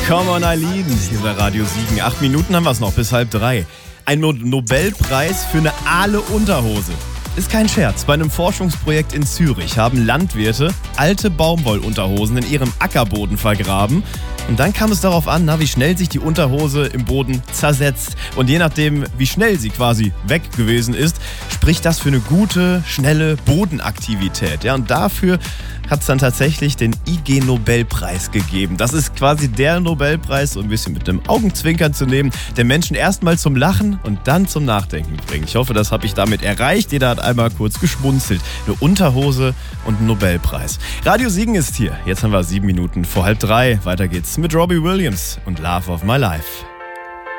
Come on, Eileen, hier bei Radio Siegen. 8 Minuten haben wir es noch, bis 2:30. Ein Nobelpreis für eine aale Unterhose. Ist kein Scherz. Bei einem Forschungsprojekt in Zürich haben Landwirte alte Baumwollunterhosen in ihrem Ackerboden vergraben. Und dann kam es darauf an, wie schnell sich die Unterhose im Boden zersetzt. Und je nachdem, wie schnell sie quasi weg gewesen ist, spricht das für eine gute, schnelle Bodenaktivität. Ja, und dafür hat es dann tatsächlich den IG-Nobelpreis gegeben. Das ist quasi der Nobelpreis, so ein bisschen mit einem Augenzwinkern zu nehmen, der Menschen erstmal zum Lachen und dann zum Nachdenken bringt. Ich hoffe, das habe ich damit erreicht. Jeder hat einmal kurz geschmunzelt. Eine Unterhose und ein Nobelpreis. Radio Siegen ist hier. Jetzt haben wir 7 Minuten vor 2:30. Weiter geht's mit Robbie Williams und Love of My Life.